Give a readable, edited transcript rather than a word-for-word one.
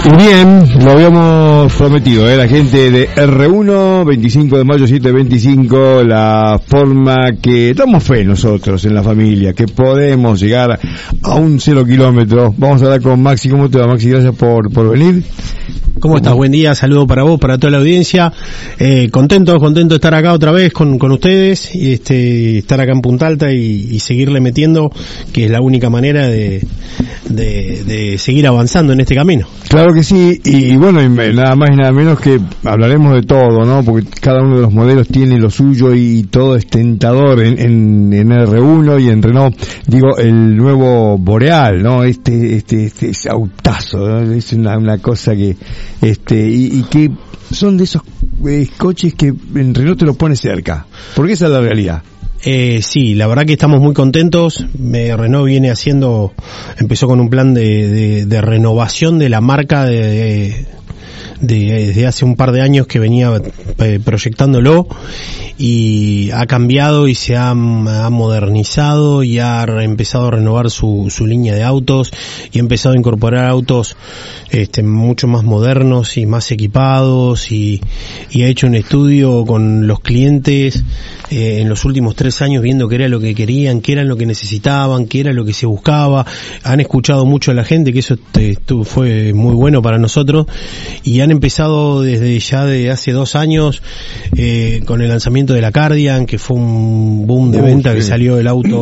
Y bien, lo habíamos prometido, la gente de R1, 25 de mayo 7:25, la forma que damos fe nosotros en la familia, que podemos llegar a un 0 kilómetro. Vamos a hablar con Maxi. ¿Cómo te va, Maxi? Gracias por venir. ¿Cómo estás? Buen día, saludo para vos, para toda la audiencia. Contento de estar acá otra vez con ustedes, y estar acá en Punta Alta y seguirle metiendo, que es la única manera de seguir avanzando en este camino. Claro que sí, y bueno, nada más y nada menos que hablaremos de todo, ¿no? Porque cada uno de los modelos tiene lo suyo y todo es tentador en R1 y en Renault. Digo, el nuevo Boreal, ¿no? Este es autazo, ¿no? Es una cosa que, y que son de esos coches que en Renault te lo pone cerca, porque esa es la realidad. Sí, la verdad que estamos muy contentos. Renault empezó con un plan de renovación de la marca desde hace un par de años que venía proyectándolo, y ha cambiado y se ha modernizado y ha empezado a renovar su línea de autos, y ha empezado a incorporar autos mucho más modernos y más equipados, y ha hecho un estudio con los clientes en los últimos 3 años, viendo qué era lo que querían, qué era lo que necesitaban, qué era lo que se buscaba. Han escuchado mucho a la gente, que eso fue muy bueno para nosotros, y han empezado desde hace 2 años con el lanzamiento de la Cardian, que fue un boom de venta, que salió el auto